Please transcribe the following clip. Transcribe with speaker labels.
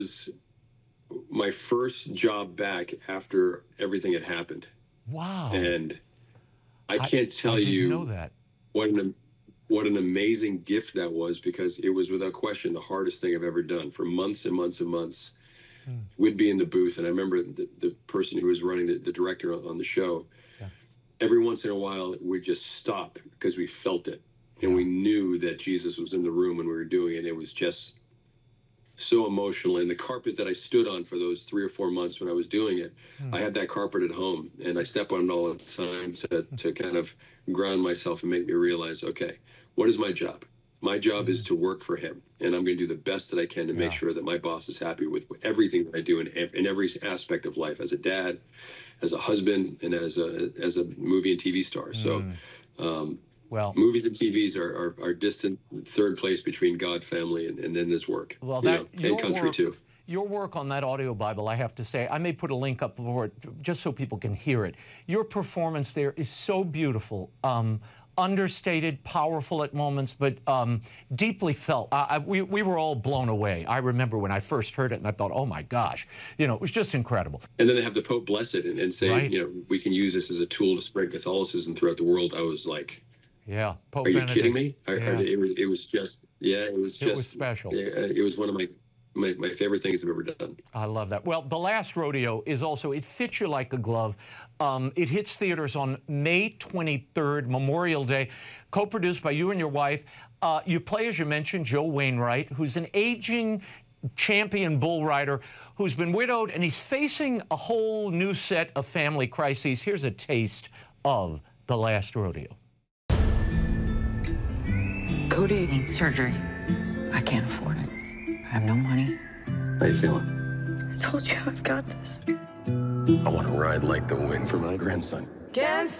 Speaker 1: my first job back after everything had happened.
Speaker 2: Wow.
Speaker 1: And I can't tell you
Speaker 2: know that.
Speaker 1: what an amazing gift that was, because it was without question the hardest thing I've ever done. For months and months and months, we'd be in the booth, and I remember the person who was running the director on the show, every once in a while we'd just stop because we felt it. And we knew that Jesus was in the room when we were doing it. It was just so emotional. And the carpet that I stood on for those 3 or 4 months when I was doing it, I had that carpet at home, and I step on it all the time to kind of ground myself and make me realize, okay, what is my job? My job is to work for him, and I'm going to do the best that I can to make sure that my boss is happy with everything that I do in every aspect of life, as a dad, as a husband, and as a movie and TV star. So,
Speaker 2: well,
Speaker 1: movies and TVs are distant third place between God, family, and then this work.
Speaker 2: Well,
Speaker 1: and country too.
Speaker 2: Your work on that audio Bible, I have to say, I may put a link up for it just so people can hear it. Your performance there is so beautiful. Understated, powerful at moments, but deeply felt. We were all blown away. I remember when I first heard it, and I thought, oh my gosh, it was just incredible.
Speaker 1: And then they have the Pope bless it and say,
Speaker 2: right?
Speaker 1: We can use this as a tool to spread Catholicism throughout the world. I was like,
Speaker 2: yeah, Pope
Speaker 1: are you
Speaker 2: Benedict.
Speaker 1: kidding me? It was just, it was
Speaker 2: special.
Speaker 1: It was one of my favorite things I've ever done.
Speaker 2: I love that. Well, The Last Rodeo is also, it fits you like a glove. It hits theaters on May 23rd, Memorial Day, co-produced by you and your wife. You play, as you mentioned, Joe Wainwright, who's an aging champion bull rider who's been widowed, and he's facing a whole new set of family crises. Here's a taste of The Last Rodeo.
Speaker 3: Cody needs surgery. I can't afford it. I have no money.
Speaker 1: How you feeling?
Speaker 3: I told you I've got this.
Speaker 1: I want to ride like the wind for my grandson.
Speaker 3: Guess